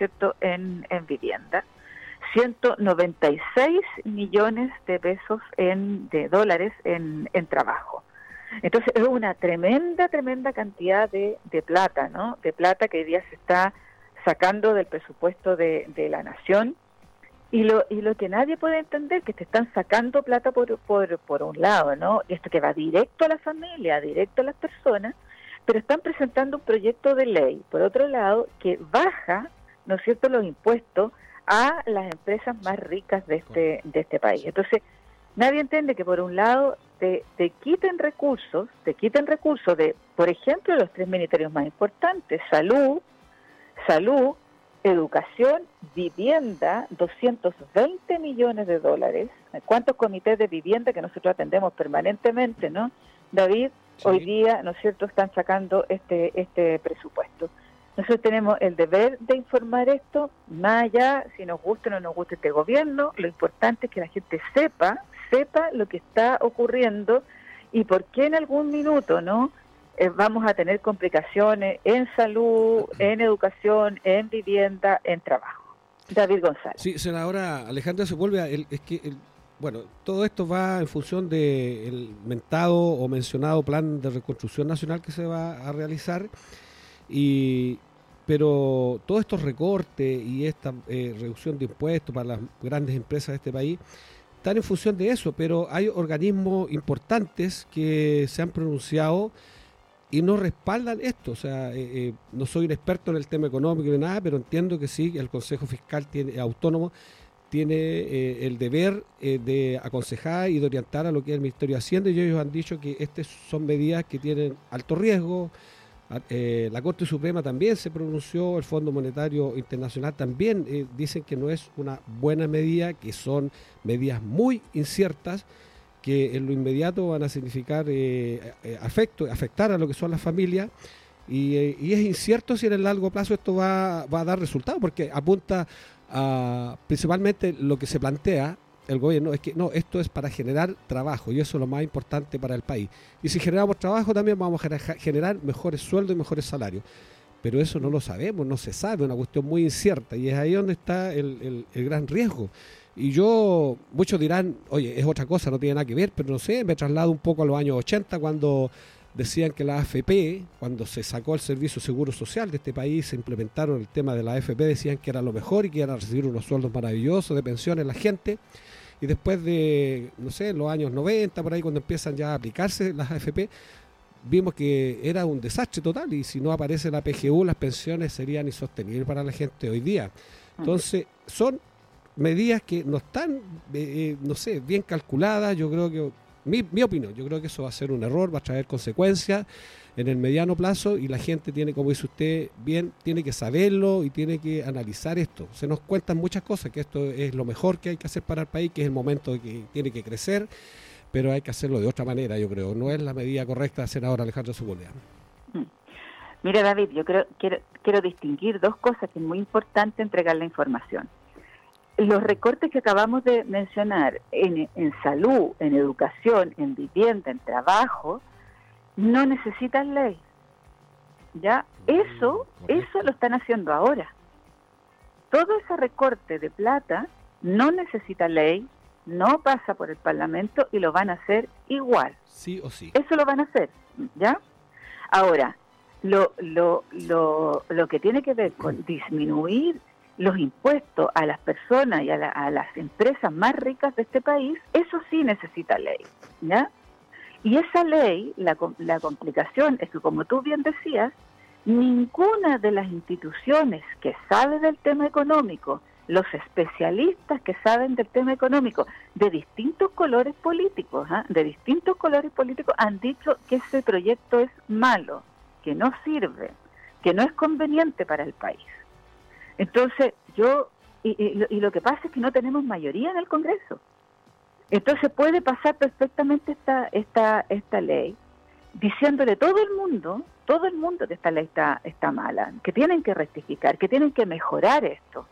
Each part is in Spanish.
cierto?, en vivienda, 196 millones de pesos de dólares en trabajo. Entonces es una tremenda cantidad de plata, ¿no? De plata que hoy día se está sacando del presupuesto de la nación. Y lo que nadie puede entender, que te están sacando plata por un lado, ¿no? Esto que va directo a la familia, directo a las personas, pero están presentando un proyecto de ley, por otro lado, que baja, ¿no es cierto?, los impuestos a las empresas más ricas de este país. Entonces, nadie entiende que por un lado te quiten recursos de, por ejemplo, los tres ministerios más importantes: salud, educación, vivienda, 220 millones de dólares. ¿Cuántos comités de vivienda que nosotros atendemos permanentemente, no, David? Sí. Hoy día, ¿no es cierto?, están sacando este presupuesto. Nosotros tenemos el deber de informar esto, más allá si nos gusta o no nos gusta este gobierno. Lo importante es que la gente sepa lo que está ocurriendo y por qué en algún minuto, ¿no?, vamos a tener complicaciones en salud, en educación, en vivienda, en trabajo. David González. Sí, senadora Alejandra Sepúlveda, bueno, todo esto va en función del mentado o mencionado plan de reconstrucción nacional que se va a realizar, pero todos estos recortes y esta reducción de impuestos para las grandes empresas de este país están en función de eso, pero hay organismos importantes que se han pronunciado y no respaldan esto. O sea, no soy un experto en el tema económico ni nada, pero entiendo que sí, el Consejo Fiscal autónomo tiene el deber de aconsejar y de orientar a lo que es el Ministerio de Hacienda, y ellos han dicho que estas son medidas que tienen alto riesgo. La Corte Suprema también se pronunció, el Fondo Monetario Internacional también dicen que no es una buena medida, que son medidas muy inciertas, que en lo inmediato van a significar afectar a lo que son las familias, y es incierto si en el largo plazo esto va a dar resultados, porque apunta a principalmente lo que se plantea el gobierno, es que no, esto es para generar trabajo, y eso es lo más importante para el país. Y si generamos trabajo también vamos a generar mejores sueldos y mejores salarios. Pero eso no lo sabemos, no se sabe, una cuestión muy incierta, y es ahí donde está el gran riesgo. Y muchos dirán, oye, es otra cosa, no tiene nada que ver, pero no sé, me traslado un poco a los años 80, cuando decían que la AFP, cuando se sacó el Servicio Seguro Social de este país, se implementaron el tema de la AFP, decían que era lo mejor y que iban a recibir unos sueldos maravillosos de pensiones la gente. Y después de, no sé, los años 90, por ahí, cuando empiezan ya a aplicarse las AFP, vimos que era un desastre total, y si no aparece la PGU, las pensiones serían insostenibles para la gente hoy día. Entonces, son medidas que no están, no sé, bien calculadas. Yo creo que, mi opinión, yo creo que eso va a ser un error, va a traer consecuencias en el mediano plazo, y la gente tiene, como dice usted bien, tiene que saberlo y tiene que analizar esto. Se nos cuentan muchas cosas, que esto es lo mejor que hay que hacer para el país, que es el momento de que tiene que crecer, pero hay que hacerlo de otra manera, yo creo. No es la medida correcta, senadora Alejandra Sepúlveda. Mira, David, yo quiero distinguir dos cosas que es muy importante entregar la información. Los recortes que acabamos de mencionar en salud, en educación, en vivienda, en trabajo, no necesitan ley. ¿Ya? Eso lo están haciendo ahora. Todo ese recorte de plata no necesita ley, no pasa por el Parlamento, y lo van a hacer igual. Sí o sí. Eso lo van a hacer, ¿ya? Ahora, lo que tiene que ver con disminuir los impuestos a las personas y a las empresas más ricas de este país, eso sí necesita ley, ¿ya? Y esa ley, la complicación es que, como tú bien decías, ninguna de las instituciones que sabe del tema económico, los especialistas que saben del tema económico, de distintos colores políticos, han dicho que ese proyecto es malo, que no sirve, que no es conveniente para el país. Entonces, y lo que pasa es que no tenemos mayoría en el Congreso. Entonces puede pasar perfectamente esta ley, diciéndole a todo el mundo que esta ley está mala, que tienen que rectificar, que tienen que mejorar esto.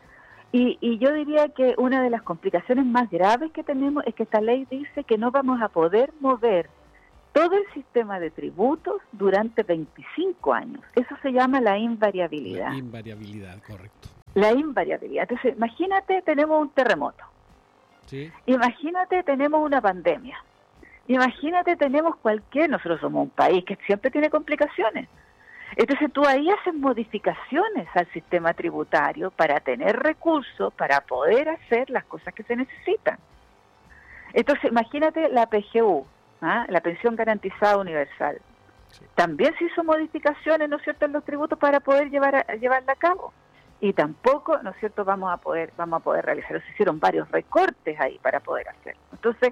Y yo diría que una de las complicaciones más graves que tenemos es que esta ley dice que no vamos a poder mover todo el sistema de tributos durante 25 años. Eso se llama la invariabilidad. La invariabilidad, correcto. la invariabilidad. Entonces, imagínate, tenemos un terremoto. Sí. Imagínate, tenemos una pandemia. Imagínate, tenemos nosotros somos un país que siempre tiene complicaciones. Entonces tú ahí haces modificaciones al sistema tributario para tener recursos, para poder hacer las cosas que se necesitan. Entonces imagínate la PGU, la Pensión Garantizada Universal. Sí. También se hizo modificaciones, ¿no es cierto?, en los tributos para poder llevarla a cabo. Y tampoco, ¿no es cierto?, vamos a poder realizarlo. Se hicieron varios recortes ahí para poder hacerlo. Entonces,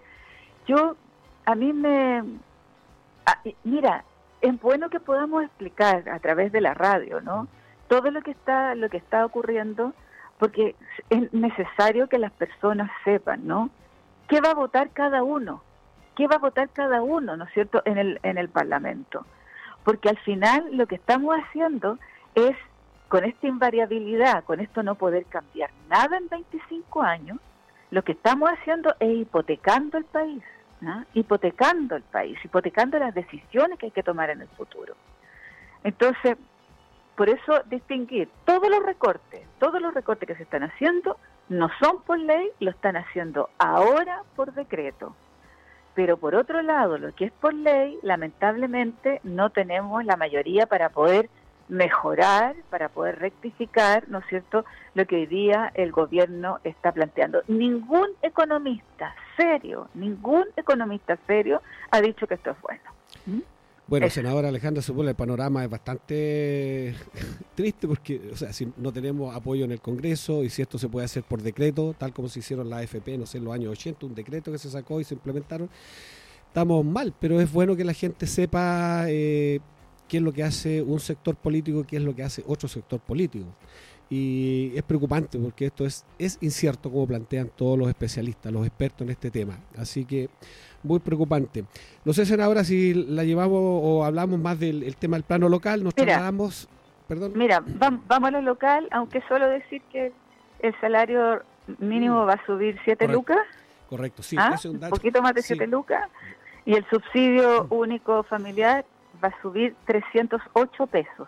mira, es bueno que podamos explicar a través de la radio, ¿no?, todo lo que está ocurriendo, porque es necesario que las personas sepan, ¿no?, qué va a votar cada uno, ¿no es cierto?, en el Parlamento. Porque al final lo que estamos haciendo es, con esta invariabilidad, con esto no poder cambiar nada en 25 años, lo que estamos haciendo es hipotecando el país, hipotecando las decisiones que hay que tomar en el futuro. Entonces, por eso distinguir todos los recortes que se están haciendo no son por ley, lo están haciendo ahora por decreto. Pero por otro lado, lo que es por ley, lamentablemente no tenemos la mayoría para poder mejorar, para poder rectificar, ¿no es cierto?, lo que hoy día el gobierno está planteando. Ningún economista serio ha dicho que esto es bueno. Bueno, senadora Alejandra Sepúlveda, el panorama es bastante triste porque, o sea, si no tenemos apoyo en el Congreso y si esto se puede hacer por decreto, tal como se hicieron la AFP, no sé, en los años 80, un decreto que se sacó y se implementaron, estamos mal, pero es bueno que la gente sepa qué es lo que hace un sector político, qué es lo que hace otro sector político. Y es preocupante porque esto es incierto, como plantean todos los especialistas, los expertos en este tema. Así que muy preocupante. No sé, senadora, si la llevamos o hablamos más del tema del plano local, nos trasladamos... Perdón. Mira, vamos a lo local, aunque solo decir que el salario mínimo va a subir 7 lucas. Correcto, sí. Ese es un dato. Un poquito más de 7 lucas. Y el subsidio único familiar va a subir 308 pesos.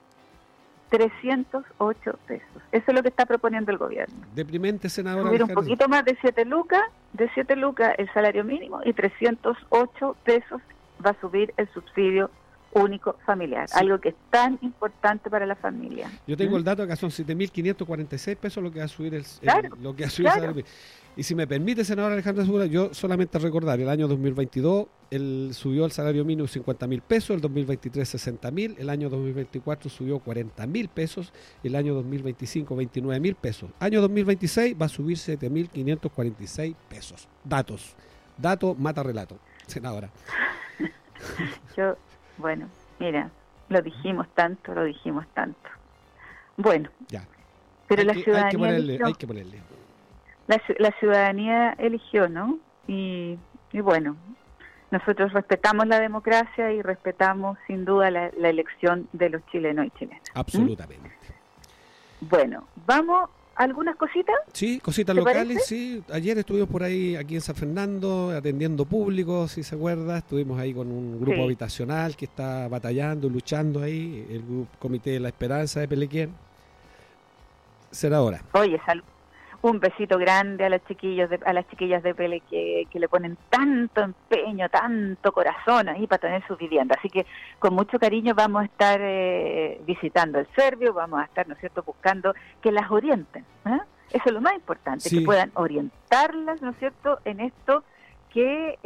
308 pesos. Eso es lo que está proponiendo el gobierno. Deprimente, senadora. Subir un poquito más de 7 lucas el salario mínimo, y 308 pesos va a subir el subsidio único familiar, algo que es tan importante para la familia. Yo tengo el dato acá, son 7.546 pesos lo que va a subir el salario mínimo. Y si me permite, senadora Alejandra Sepúlveda, yo solamente recordar, el año 2022 subió el salario mínimo 50.000 pesos, el 2023 60.000, el año 2024 subió 40.000 pesos, el año 2025 29.000 pesos. Año 2026 va a subir 7.546 pesos. Dato mata relato, senadora. Bueno, mira, lo dijimos tanto. Bueno, ya. Pero la ciudadanía hay que ponerle. La ciudadanía eligió, ¿no? Y bueno, nosotros respetamos la democracia y respetamos sin duda la elección de los chilenos y chilenas. Absolutamente. Bueno, ¿vamos a algunas cositas? Sí, cositas locales, sí. Ayer estuvimos por ahí, aquí en San Fernando, atendiendo público, si se acuerda. Estuvimos ahí con un grupo habitacional que está batallando, luchando ahí, el Comité de la Esperanza de Pelequén. Senadora. Oye, un besito grande a las chiquillas de Pelequén, que le ponen tanto empeño, tanto corazón ahí para tener su vivienda. Así que con mucho cariño vamos a estar visitando el Servio, vamos a estar, ¿no es cierto?, buscando que las orienten. Eso es lo más importante, que puedan orientarlas, ¿no es cierto?, en esto que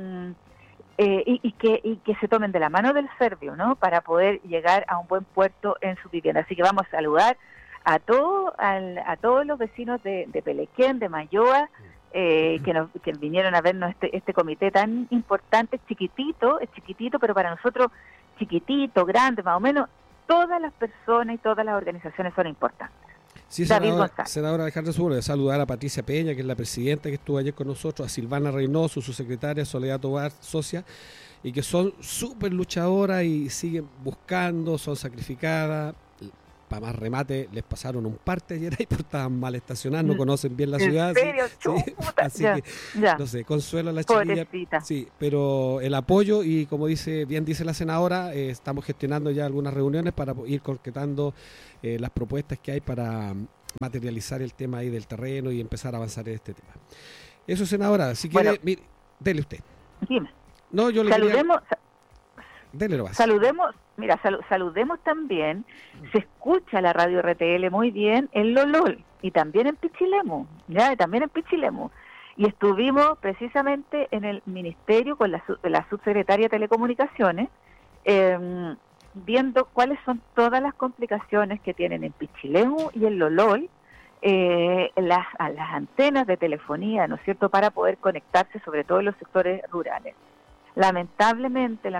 que se tomen de la mano del Servio, ¿no?, para poder llegar a un buen puerto en su vivienda. Así que vamos a saludar a todos los vecinos de Pelequén, de Mayoa, que vinieron a vernos este comité tan importante. Es chiquitito, pero para nosotros chiquitito, grande, más o menos, todas las personas y todas las organizaciones son importantes. Sí, senadora Alejandra Sepúlveda, saludar a Patricia Peña, que es la presidenta que estuvo ayer con nosotros, a Silvana Reynoso, su secretaria, Soledad Tobar, socia, y que son súper luchadoras y siguen buscando, son sacrificadas. Para más remate, les pasaron un parte ayer ahí porque estaban mal estacionados, no conocen bien la ciudad. ¿En serio? Sí, así que, no sé, consuelo a la chiquilla. Sí, pero el apoyo, y como bien dice la senadora, estamos gestionando ya algunas reuniones para ir concretando las propuestas que hay para materializar el tema ahí del terreno y empezar a avanzar en este tema. Eso, senadora, si quiere, Bueno, mire, dele usted. dime. No, yo le Saludemos, dele nomás. saludemos también, se escucha la radio RTL muy bien en Lolol y también en Pichilemu, ya, también en Pichilemu. Y estuvimos precisamente en el ministerio con la subsecretaria de Telecomunicaciones, viendo cuáles son todas las complicaciones que tienen en Pichilemu y en Lolol, las antenas de telefonía, ¿no es cierto?, para poder conectarse, sobre todo en los sectores rurales. Lamentablemente,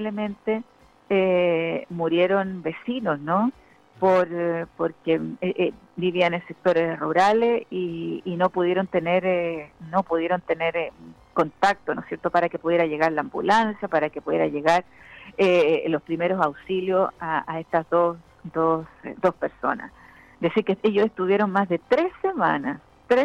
murieron vecinos, ¿no?, porque vivían en sectores rurales y no pudieron tener contacto, ¿no es cierto?, para que pudiera llegar la ambulancia, para que pudiera llegar los primeros auxilios a estas dos personas. Decir que ellos estuvieron más de 3 semanas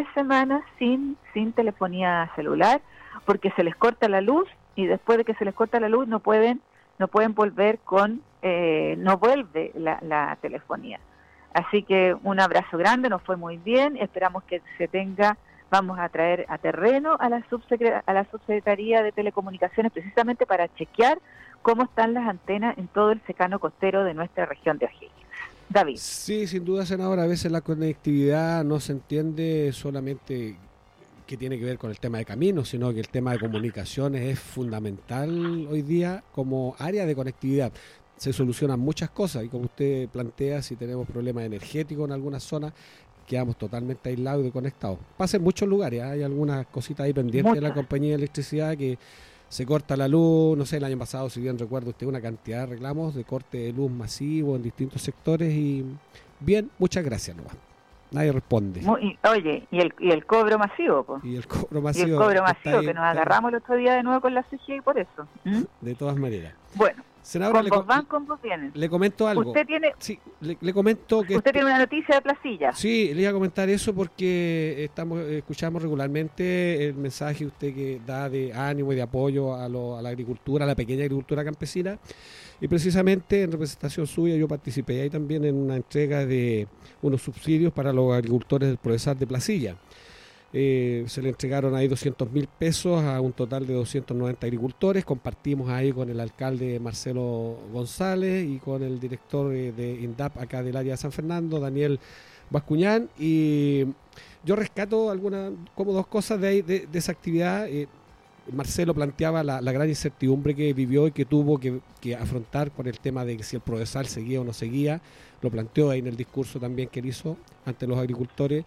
sin telefonía celular, porque se les corta la luz y después de que se les corta la luz no pueden volver no vuelve la telefonía. Así que un abrazo grande, nos fue muy bien, esperamos que vamos a traer a terreno a la Subsecretaría de Telecomunicaciones precisamente para chequear cómo están las antenas en todo el secano costero de nuestra región de O'Higgins. David. Sí, sin duda, senadora, a veces la conectividad no se entiende solamente que tiene que ver con el tema de caminos, sino que el tema de comunicaciones es fundamental hoy día como área de conectividad. Se solucionan muchas cosas y como usted plantea, si tenemos problemas energéticos en algunas zonas, quedamos totalmente aislados y desconectados. Pasa en muchos lugares, hay algunas cositas ahí pendientes de la compañía de electricidad que se corta la luz, no sé, el año pasado, si bien recuerdo usted, una cantidad de reclamos de corte de luz masivo en distintos sectores y bien, muchas gracias nomás. Nadie responde. Oye, y el cobro masivo, pues. Y el cobro masivo. Que nos agarramos el otro día de nuevo con la CGI por eso. De todas maneras. Bueno, senadora, con vos van, con vos vienen. Le comento algo. Usted tiene... Sí, le comento que... Usted tiene una noticia de Placilla. Sí, le iba a comentar eso porque escuchamos regularmente el mensaje usted que da de ánimo y de apoyo a la agricultura, a la pequeña agricultura campesina. Y precisamente en representación suya yo participé ahí también en una entrega de unos subsidios para los agricultores del Procesar de Placilla. Se le entregaron ahí 200.000 pesos a un total de 290 agricultores. Compartimos ahí con el alcalde Marcelo González y con el director de INDAP acá del área de San Fernando, Daniel Bascuñán. Y yo rescato como dos cosas de esa actividad. Marcelo planteaba la gran incertidumbre que vivió y que tuvo que afrontar con el tema de que si el Prodesal seguía o no seguía. Lo planteó ahí en el discurso también que él hizo ante los agricultores.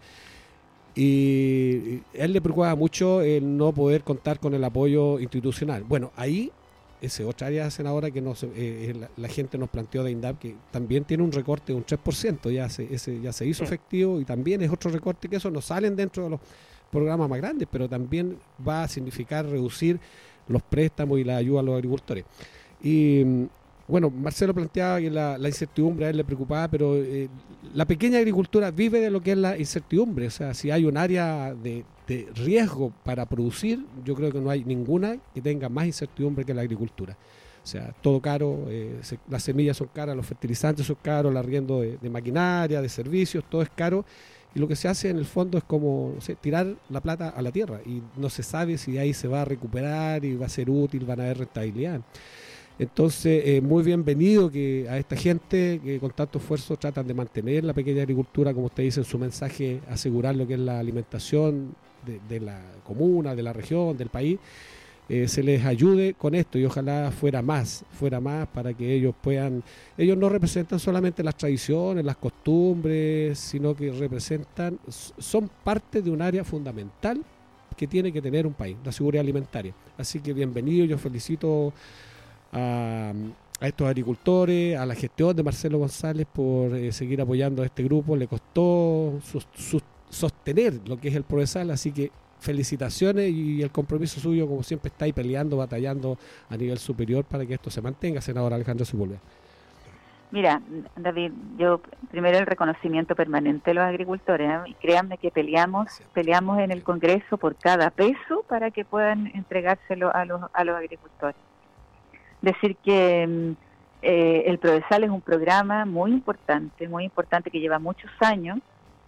Y a él le preocupaba mucho el no poder contar con el apoyo institucional. Bueno, ahí, esa otra área, senadora, que la gente nos planteó de INDAP, que también tiene un recorte de un 3%, ya se hizo efectivo, y también es otro recorte que eso no salen dentro de los programas más grandes, pero también va a significar reducir los préstamos y la ayuda a los agricultores. Y bueno, Marcelo planteaba que la incertidumbre a él le preocupaba, pero la pequeña agricultura vive de lo que es la incertidumbre. O sea, si hay un área de riesgo para producir, yo creo que no hay ninguna que tenga más incertidumbre que la agricultura. O sea, todo caro, las semillas son caras, los fertilizantes son caros, el arriendo de maquinaria, de servicios, todo es caro. Y lo que se hace en el fondo es como, no sé, tirar la plata a la tierra y no se sabe si ahí se va a recuperar y va a ser útil, van a haber rentabilidad. Entonces, muy bienvenido que a esta gente que con tanto esfuerzo tratan de mantener la pequeña agricultura, como usted dice en su mensaje, asegurar lo que es la alimentación de la comuna, de la región, del país, se les ayude con esto y ojalá fuera más para que ellos no representan solamente las tradiciones, las costumbres, sino que son parte de un área fundamental que tiene que tener un país, la seguridad alimentaria. Así que bienvenido, yo felicito a estos agricultores, a la gestión de Marcelo González por seguir apoyando a este grupo. Le costó sostener lo que es el Prodesal, así que felicitaciones y el compromiso suyo, como siempre, está ahí peleando, batallando a nivel superior para que esto se mantenga, senador Alejandro Sepúlveda. Mira, David, yo primero el reconocimiento permanente de los agricultores, y créanme que peleamos en el Congreso por cada peso para que puedan entregárselo a los agricultores. Decir que el Prodesal es un programa muy importante que lleva muchos años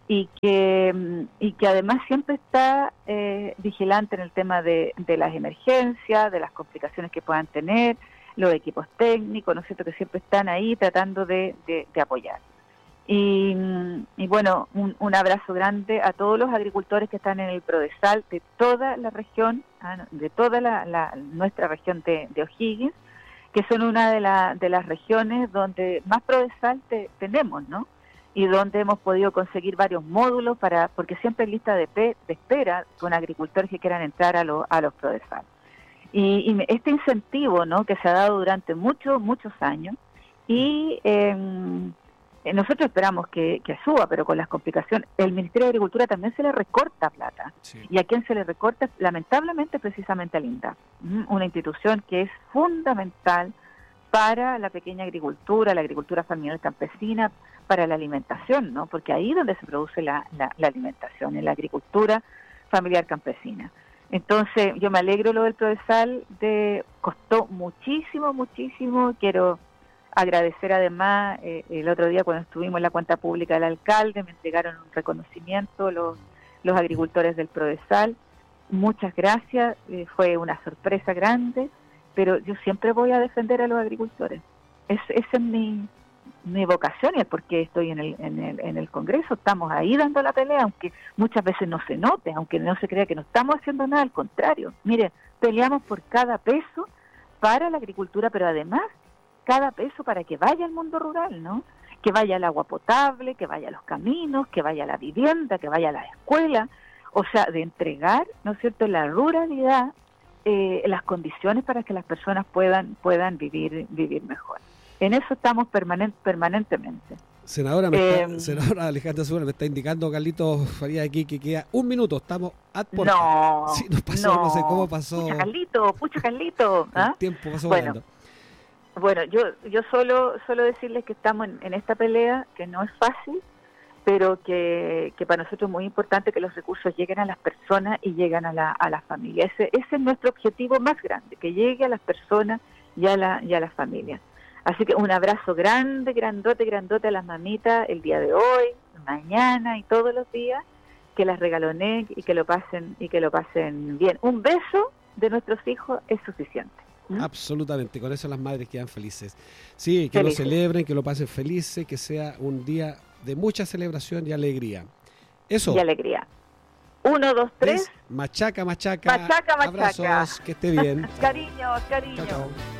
y que además siempre está vigilante en el tema de las emergencias, de las complicaciones que puedan tener, los equipos técnicos, ¿no es cierto?, que siempre están ahí tratando de apoyar. Y bueno, un abrazo grande a todos los agricultores que están en el Prodesal de toda la región, de toda nuestra región de O'Higgins, que son una de las regiones donde más Prodesal tenemos, ¿no? Y donde hemos podido conseguir varios módulos porque siempre hay lista de espera con agricultores que quieran entrar a los Prodesal. Y este incentivo, ¿no?, que se ha dado durante muchos años, y nosotros esperamos que suba, pero con las complicaciones, el Ministerio de Agricultura también se le recorta plata. Sí. Y a quien se le recorta, lamentablemente, precisamente al INDAP, una institución que es fundamental para la pequeña agricultura, la agricultura familiar campesina, para la alimentación, ¿no? Porque ahí es donde se produce la alimentación, en la agricultura familiar campesina. Entonces, yo me alegro lo del Prodesal, costó muchísimo, quiero agradecer además, el otro día cuando estuvimos en la cuenta pública del alcalde, me entregaron un reconocimiento los agricultores del Prodesal, muchas gracias, fue una sorpresa grande, pero yo siempre voy a defender a los agricultores, esa es mi vocación, y es porque estoy en el Congreso, estamos ahí dando la pelea, aunque muchas veces no se note, aunque no se crea que no estamos haciendo nada, al contrario, mire, peleamos por cada peso para la agricultura, pero además cada peso para que vaya al mundo rural, ¿no? Que vaya al agua potable, que vaya a los caminos, que vaya a la vivienda, que vaya a la escuela, o sea, de entregar, ¿no es cierto?, la ruralidad, las condiciones para que las personas puedan vivir mejor. En eso estamos permanentemente. Senadora Alejandra Segura me está indicando, Carlitos Farías, aquí que queda un minuto, estamos a puerta. No, sí, nos pasó, no sé cómo pasó. Pucha Carlito. El tiempo pasó volando. Bueno, yo solo decirles que estamos en esta pelea, que no es fácil, pero que para nosotros es muy importante que los recursos lleguen a las personas y lleguen a las familias. Ese es nuestro objetivo más grande, que llegue a las personas y a las familias. Así que un abrazo grande, grandote a las mamitas el día de hoy, mañana y todos los días, que las regaloneen y que lo pasen bien. Un beso de nuestros hijos es suficiente. Absolutamente, con eso las madres quedan felices. Sí, que lo celebren, que lo pasen felices, que sea un día de mucha celebración y alegría. Eso. Y alegría. 1, 2, 3. Machaca. Machaca. Abrazos, que esté bien. Cariños. Chao.